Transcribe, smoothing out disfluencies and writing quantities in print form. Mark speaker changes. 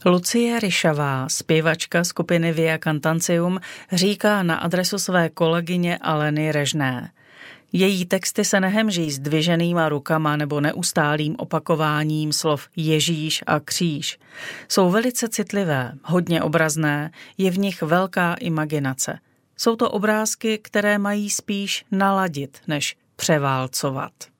Speaker 1: Lucie Ryšavá, zpěvačka skupiny Via Cantancium, říká na adresu své kolegyně Aleny Režné. Její texty se nehemží zdviženýma rukama nebo neustálým opakováním slov Ježíš a kříž. Jsou velice citlivé, hodně obrazné, je v nich velká imaginace. Jsou to obrázky, které mají spíš naladit, než převálcovat.